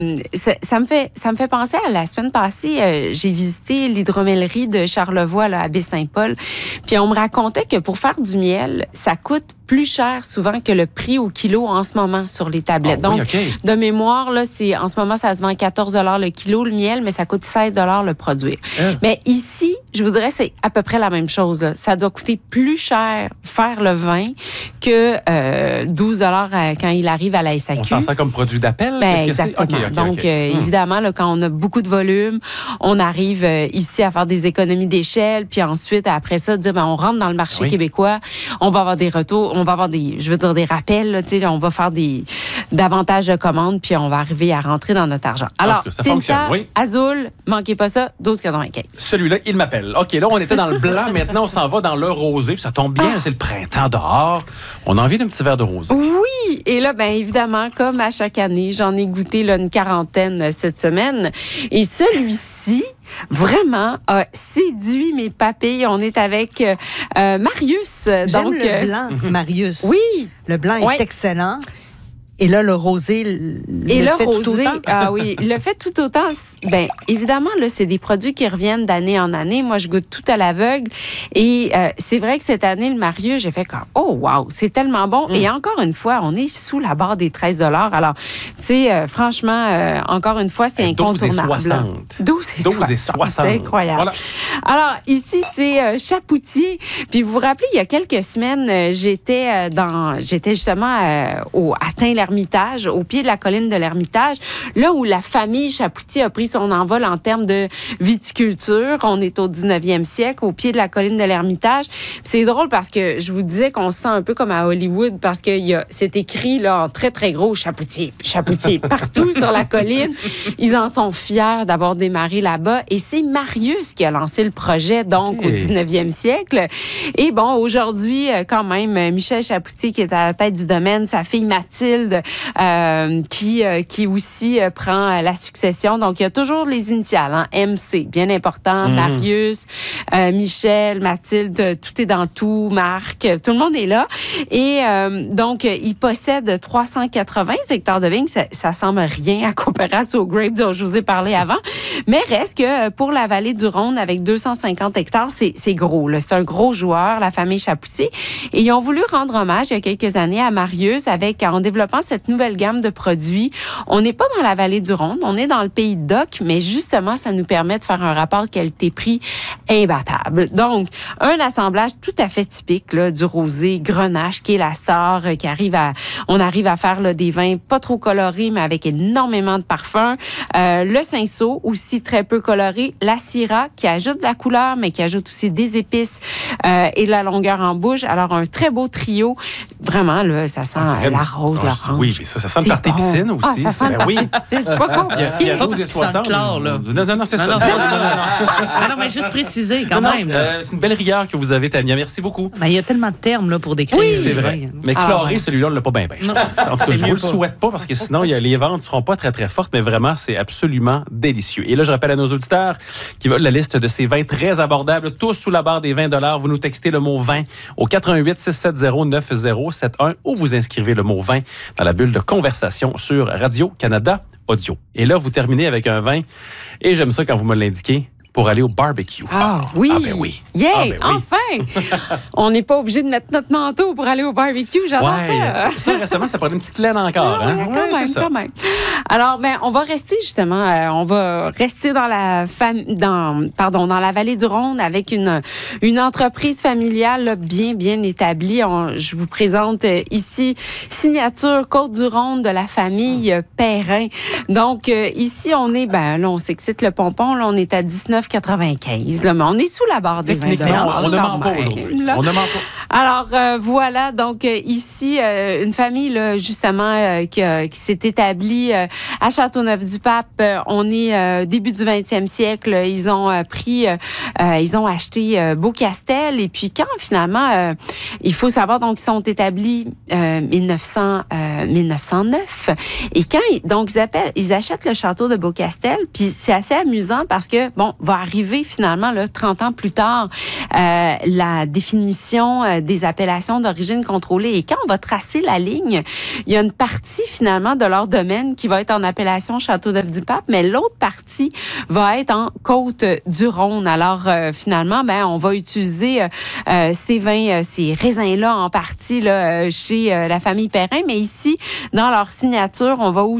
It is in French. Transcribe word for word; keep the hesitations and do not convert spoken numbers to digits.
Ça, ça me fait ça me fait penser à la semaine passée, euh, j'ai visité l'hydromellerie de Charlevoix là, à Baie-Saint-Paul. Puis on me racontait que pour faire du miel, ça coûte plus cher souvent que le prix au kilo en ce moment sur les tablettes. Oh, oui, Donc, okay. de mémoire, là, c'est en ce moment, ça se vend quatorze dollars le kilo, le miel, mais ça coûte seize dollars le produire. Euh. Mais ici, je vous dirais, c'est à peu près la même chose. Là. Ça doit coûter plus cher faire le vin que euh, douze dollars quand il arrive à la S A Q. On s'en sert comme produit d'appel? Ben, Qu'est-ce exactement. que c'est? Okay, okay, Donc, okay. Euh, hum. évidemment, là, quand on a beaucoup de volume, on arrive euh, ici à faire des économies d'échelle, puis ensuite, après ça, dire, ben, on rentre dans le marché oui. québécois, on va avoir des retours, on va avoir des, je veux dire, des rappels, là, tu sais, on va faire des, davantage de commandes, puis on va arriver à rentrer dans notre argent. Alors, ça fonctionne, oui. Azul, manquez pas ça, douze quatre-vingt-quinze. Celui-là, il m'appelle. OK, là, on était dans le blanc, maintenant, on s'en va dans le rosé, puis ça tombe bien, ah. c'est le printemps dehors. On a envie d'un petit verre de rosé. Oui, et là, bien évidemment, comme à chaque année, j'en ai goûté là, une quarantaine cette semaine. Et celui-ci, vraiment a séduit mes papilles. On est avec euh, Marius. J'aime donc, le blanc, Marius. Oui. Le blanc oui. est excellent. Et là, le rosé, le Et le fait rosé, tout autant. ah oui, le fait tout autant. Ben évidemment, là, c'est des produits qui reviennent d'année en année. Moi, je goûte tout à l'aveugle. Et euh, c'est vrai que cette année, le Marius, j'ai fait comme, oh wow, c'est tellement bon. Mm. Et encore une fois, on est sous la barre des treize dollars. Alors, tu sais, euh, franchement, euh, encore une fois, c'est incontournable. douze et soixante. douze et soixante. douze et soixante. C'est incroyable. Voilà. Alors, ici, c'est euh, Chapoutier. Puis vous vous rappelez, il y a quelques semaines, euh, j'étais euh, dans, j'étais justement euh, au atteint l'Hermitage, au pied de la colline de l'Hermitage, là où la famille Chapoutier a pris son envol en termes de viticulture. On est au dix-neuvième siècle, au pied de la colline de l'Hermitage. Puis c'est drôle parce que je vous disais qu'on se sent un peu comme à Hollywood parce que y a, c'est écrit là en très, très gros Chapoutier, Chapoutier, partout sur la colline. Ils en sont fiers d'avoir démarré là-bas. Et c'est Marius qui a lancé le projet, donc, okay. au dix-neuvième siècle. Et bon, aujourd'hui, quand même, Michel Chapoutier qui est à la tête du domaine, sa fille Mathilde, Euh, qui euh, qui aussi euh, prend euh, la succession. Donc, il y a toujours les initiales, hein, M C, bien important, mmh. Marius, euh, Michel, Mathilde, tout est dans tout, Marc, tout le monde est là. Et euh, donc, il possède trois cent quatre-vingts hectares de vignes. Ça, ça semble rien à comparer à So Grape dont je vous ai parlé avant. Mais reste que pour la vallée du Rhône, avec deux cent cinquante hectares, c'est, c'est gros. Là. C'est un gros joueur, la famille Chapoutier. Et ils ont voulu rendre hommage il y a quelques années à Marius avec, en développant cette nouvelle gamme de produits. On n'est pas dans la vallée du Rhône, on est dans le pays de Doc, mais justement, ça nous permet de faire un rapport qualité-prix imbattable. Donc, un assemblage tout à fait typique là, du rosé Grenache, qui est la star, qui arrive à, on arrive à faire là, des vins pas trop colorés, mais avec énormément de parfum. Euh, le Cinsault, aussi très peu coloré. La Syrah, qui ajoute de la couleur, mais qui ajoute aussi des épices euh, et de la longueur en bouche. Alors, un très beau trio. Vraiment, là, ça sent ah, la rose, oh, l'orange. Oui, mais ça, ça sent le party piscine aussi. Ah, ça sent le party piscine. C'est pas compliqué. Il y a douze et soixante. Clair, là. Non, non, non, c'est non, ça. Non, non, non, non. non, mais juste préciser quand non, même. Non, euh, c'est une belle rigueur que vous avez, Tania. Merci beaucoup. Ben, il y a tellement de termes là, pour décrire. Oui, c'est vrai. Mais ah, chloré, ouais. celui-là, on ne l'a pas bien, bien, je pense. En tout cas, je ne vous le souhaite pas parce que sinon, y a, les ventes ne seront pas très, très fortes, mais vraiment, c'est absolument délicieux. Et là, je rappelle à nos auditeurs qui veulent la liste de ces vins très abordables, tous sous la barre des vingt dollars. Vous nous textez le mot vin au quatre un huit, six sept zéro, neuf zéro sept un ou vous inscrivez le mot vin dans la bulle de conversation sur Radio-Canada Audio. Et là, vous terminez avec un vin, et j'aime ça quand vous me l'indiquez, pour aller au barbecue. Ah oui! Ah ben oui! Yeah! Ah ben oui. Enfin! On n'est pas obligé de mettre notre manteau pour aller au barbecue. J'adore ouais, ça! Ça, récemment, ça prenait une petite laine encore. Ah, hein? ouais, quand, ouais, même, c'est ça. quand même. Alors, ben, on va rester justement, euh, on va rester dans la fam- dans, pardon, dans la vallée du Rhône avec une, une entreprise familiale là, bien, bien établie. On, je vous présente euh, ici Signature Côte-du-Rhône de la famille euh, Perrin. Donc, euh, ici, on est, ben, là, on s'excite le pompon, là, on est à dix-neuf quatre-vingt-quinze. Là, mais on est sous la barre des vingt dollars. On ne ment pas aujourd'hui. On ne ment pas. Alors, euh, voilà. Donc, euh, ici, euh, une famille, là, justement, euh, qui, euh, qui s'est établie euh, à Châteauneuf-du-Pape. Euh, on est euh, début du vingtième siècle. Ils ont euh, pris, euh, euh, ils ont acheté euh, Beaucastel. Et puis, quand, finalement, euh, il faut savoir, donc, ils sont établis euh, mille neuf cents, euh, mille neuf cent neuf. Et quand, ils, donc, ils, appellent, ils achètent le château de Beaucastel. Puis, c'est assez amusant parce que, bon, va arriver finalement, là, trente ans plus tard, euh, la définition euh, des appellations d'origine contrôlée. Et quand on va tracer la ligne, il y a une partie finalement de leur domaine qui va être en appellation Châteauneuf-du-Pape, mais l'autre partie va être en Côte-du-Rhône. Alors euh, finalement, ben on va utiliser euh, ces vins, euh, ces raisins-là en partie là, chez euh, la famille Perrin, mais ici, dans leur signature, on va